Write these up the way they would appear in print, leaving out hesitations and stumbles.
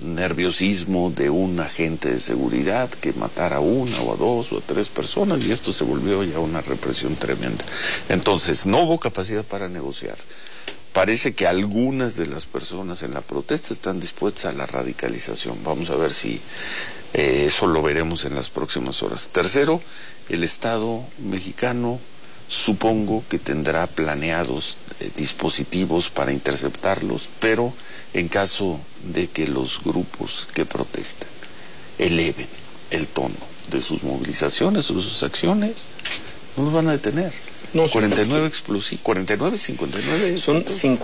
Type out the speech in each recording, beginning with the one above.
nerviosismo de un agente de seguridad que matara a una o a dos o a tres personas, y esto se volvió ya una represión tremenda. Entonces, no hubo capacidad para negociar. Parece que algunas de las personas en la protesta están dispuestas a la radicalización. Vamos a ver si eso lo veremos en las próximas horas. Tercero, el Estado mexicano supongo que tendrá planeados dispositivos para interceptarlos, pero en caso de que los grupos que protestan eleven el tono de sus movilizaciones o de sus acciones, no los van a detener. No, 49 explosivos, 49, 59. Son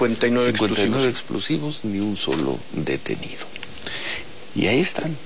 59 explosivos, ni un solo detenido. Y ahí están.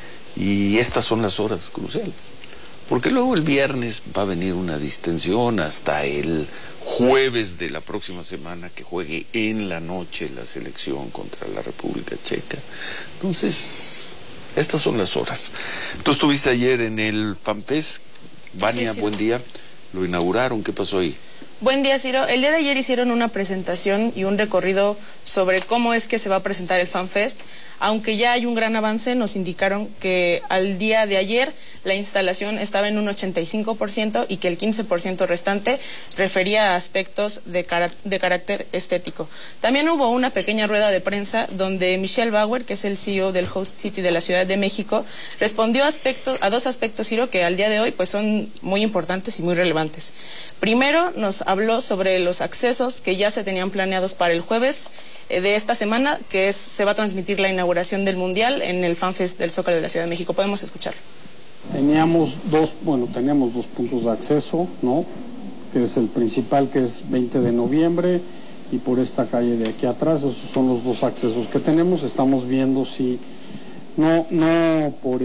Y estas son las horas cruciales. Porque luego el viernes va a venir una distensión hasta el jueves de la próxima semana, que juegue en la noche la selección contra la República Checa. Entonces, estas son las horas. Tú estuviste ayer en el FanFest. Vania, sí. Buen día. Lo inauguraron, ¿qué pasó ahí? Buen día, Ciro. El día de ayer hicieron una presentación y un recorrido sobre cómo es que se va a presentar el FanFest. Aunque ya hay un gran avance, nos indicaron que al día de ayer la instalación estaba en un 85% y que el 15% restante refería a aspectos de carácter estético. También hubo una pequeña rueda de prensa donde Michelle Bauer, que es el CEO del Host City de la Ciudad de México, respondió a dos aspectos, Ciro, que al día de hoy pues son muy importantes y muy relevantes. Primero, nos habló sobre los accesos que ya se tenían planeados para el jueves de esta semana, que se va a transmitir la inauguración del Mundial en el FanFest del Zócalo de la Ciudad de México. Podemos escucharlo. Tenemos dos puntos de acceso, ¿no? Que es el principal, que es 20 de noviembre, y por esta calle de aquí atrás. Esos son los dos accesos que tenemos. Estamos viendo si, no por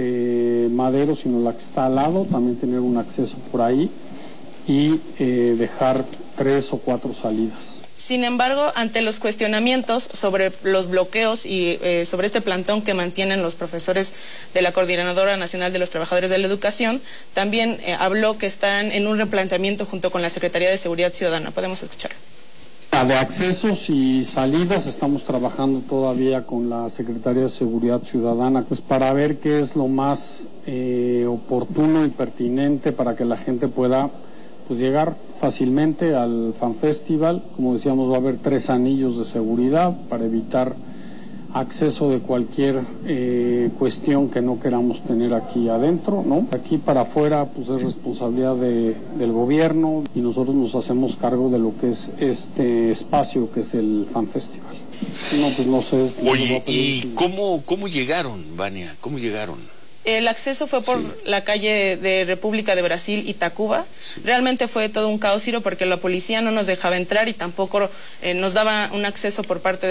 Madero, sino la que está al lado, también tener un acceso por ahí y dejar 3 o 4 salidas. Sin embargo, ante los cuestionamientos sobre los bloqueos y sobre este plantón que mantienen los profesores de la Coordinadora Nacional de los Trabajadores de la Educación, también habló que están en un replanteamiento junto con la Secretaría de Seguridad Ciudadana. Podemos escucharlo. De accesos y salidas estamos trabajando todavía con la Secretaría de Seguridad Ciudadana, pues para ver qué es lo más oportuno y pertinente para que la gente pueda llegar fácilmente al FanFestival. Como decíamos, va a haber 3 anillos de seguridad para evitar acceso de cualquier cuestión que no queramos tener aquí adentro, ¿no? Aquí para afuera pues es responsabilidad del gobierno, y nosotros nos hacemos cargo de lo que es este espacio que es el FanFestival. No, pues no sé. Oye, ¿y cómo llegaron, Vania? ¿Cómo llegaron? El acceso fue por la calle de República de Brasil y Tacuba. Sí. Realmente fue todo un caos, Ciro, porque la policía no nos dejaba entrar y tampoco nos daba un acceso por parte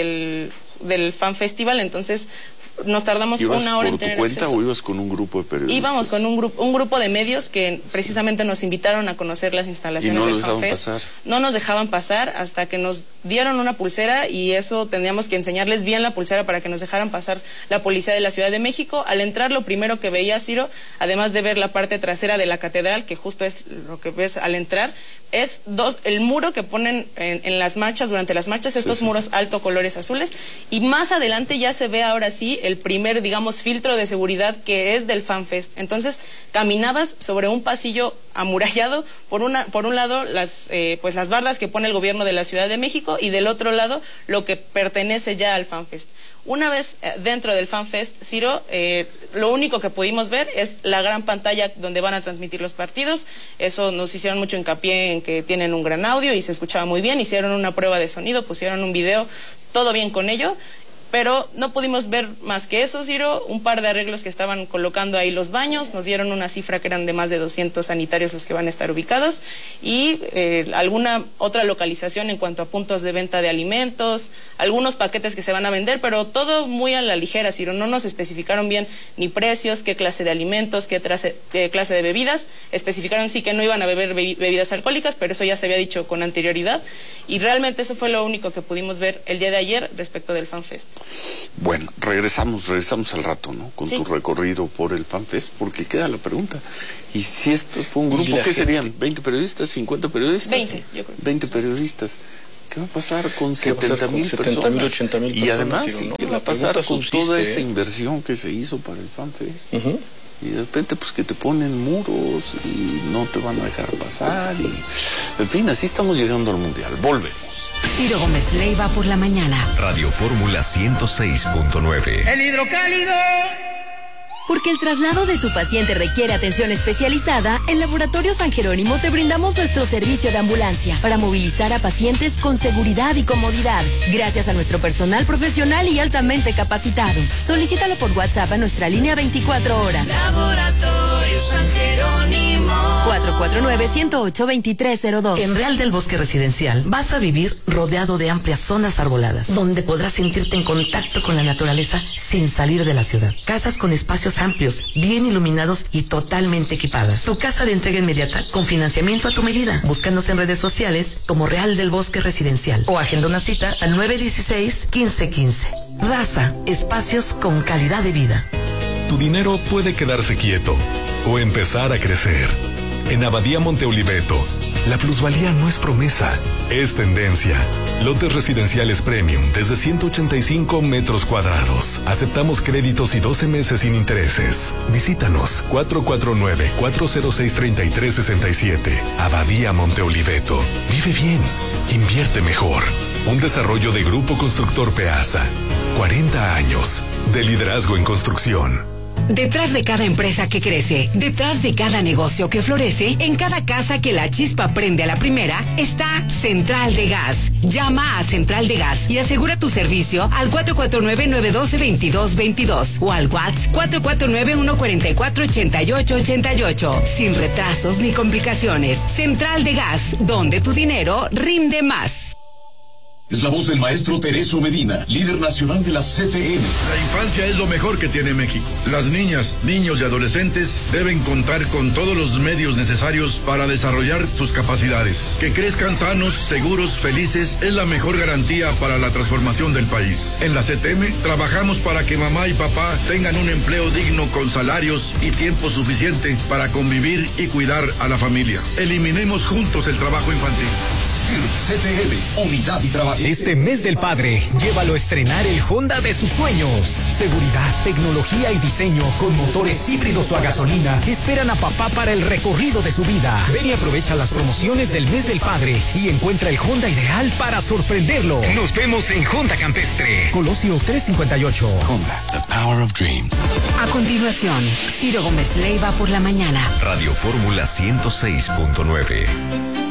del FanFestival. Entonces nos tardamos una hora en tener acceso. ¿Ibas por tu cuenta o ibas con un grupo de periodistas? Íbamos con un grupo de medios que precisamente nos invitaron a conocer las instalaciones del FanFest. No nos dejaban pasar hasta que nos dieron una pulsera, y eso tendríamos que enseñarles bien la pulsera para que nos dejaran pasar la policía de la Ciudad de México. Al entrar, lo primero que veía, Ciro, además de ver la parte trasera de la catedral, que justo es lo que ves al entrar, es el muro que ponen en las marchas, durante las marchas, estos muros alto colores azules, y más adelante ya se ve ahora sí el primer, digamos, filtro de seguridad que es del FanFest. Entonces caminabas sobre un pasillo amurallado, por un lado las bardas que pone el gobierno de la Ciudad de México, y del otro lado lo que pertenece ya al FanFest. Una vez dentro del FanFest, Ciro, lo único que pudimos ver es la gran pantalla donde van a transmitir los partidos. Eso nos hicieron mucho hincapié en que tienen un gran audio y se escuchaba muy bien. Hicieron una prueba de sonido, pusieron un video, todo bien con ello. Pero no pudimos ver más que eso, Ciro. Un par de arreglos que estaban colocando ahí los baños. Nos dieron una cifra que eran de más de 200 sanitarios los que van a estar ubicados. Y alguna otra localización en cuanto a puntos de venta de alimentos, algunos paquetes que se van a vender, pero todo muy a la ligera, Ciro. No nos especificaron bien ni precios, qué clase de alimentos, qué clase de bebidas. Especificaron sí que no iban a beber bebidas alcohólicas, pero eso ya se había dicho con anterioridad. Y realmente eso fue lo único que pudimos ver el día de ayer respecto del FanFest. Bueno, regresamos al rato, ¿no? Con tu recorrido por el FanFest, porque queda la pregunta. ¿Y si esto fue un grupo, qué serían? ¿20 periodistas? ¿50 periodistas? 20, yo creo. 20 periodistas. ¿Qué va a pasar con 70,000 personas? 80,000 y además, Ciro, ¿no? va a pasar con toda esa inversión que se hizo para el FanFest? Y de repente pues que te ponen muros y no te van a dejar pasar y en fin, así estamos llegando al Mundial. Volvemos. Ciro Gómez Leiva por la mañana. Radio Fórmula 106.9. El hidrocálido. Porque el traslado de tu paciente requiere atención especializada, en Laboratorio San Jerónimo te brindamos nuestro servicio de ambulancia para movilizar a pacientes con seguridad y comodidad, gracias a nuestro personal profesional y altamente capacitado. Solicítalo por WhatsApp a nuestra línea 24 horas. Laboratorio San Jerónimo. 449-108-2302. En Real del Bosque Residencial vas a vivir rodeado de amplias zonas arboladas, donde podrás sentirte en contacto con la naturaleza sin salir de la ciudad. Casas con espacios amplios, bien iluminados y totalmente equipadas. Tu casa de entrega inmediata con financiamiento a tu medida. Búscanos en redes sociales como Real del Bosque Residencial o agenda una cita al 916-1515. RAZA, espacios con calidad de vida. Tu dinero puede quedarse quieto o empezar a crecer. En Abadía Monte Oliveto, la plusvalía no es promesa, es tendencia. Lotes residenciales premium desde 185 metros cuadrados. Aceptamos créditos y 12 meses sin intereses. Visítanos 449-406-3367. Abadía Monte Oliveto. Vive bien. Invierte mejor. Un desarrollo de Grupo Constructor Peasa. 40 años de liderazgo en construcción. Detrás de cada empresa que crece, detrás de cada negocio que florece, en cada casa que la chispa prende a la primera, está Central de Gas. Llama a Central de Gas y asegura tu servicio al 449-912-2222 o al WhatsApp 449-144-8888. Sin retrasos ni complicaciones. Central de Gas, donde tu dinero rinde más. Es la voz del maestro Tereso Medina, líder nacional de la CTM. La infancia es lo mejor que tiene México. Las niñas, niños y adolescentes deben contar con todos los medios necesarios para desarrollar sus capacidades. Que crezcan sanos, seguros, felices es la mejor garantía para la transformación del país. En la CTM trabajamos para que mamá y papá tengan un empleo digno con salarios y tiempo suficiente para convivir y cuidar a la familia. Eliminemos juntos el trabajo infantil. CTM, unidad y trabajo. Este mes del padre, llévalo a estrenar el Honda de sus sueños. Seguridad, tecnología y diseño con motores híbridos o a gasolina esperan a papá para el recorrido de su vida. Ven y aprovecha las promociones del mes del padre y encuentra el Honda ideal para sorprenderlo. Nos vemos en Honda Campestre. Colosio 358. Honda, the power of dreams. A continuación, Ciro Gómez Leiva por la mañana. Radio Fórmula 106.9.